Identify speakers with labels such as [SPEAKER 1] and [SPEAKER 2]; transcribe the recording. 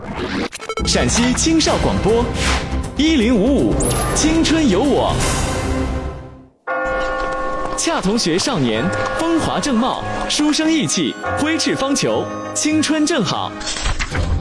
[SPEAKER 1] 陕西青少广播1055青春有我。恰同学少年，风华正茂，书生意气，挥斥方遒，青春正好。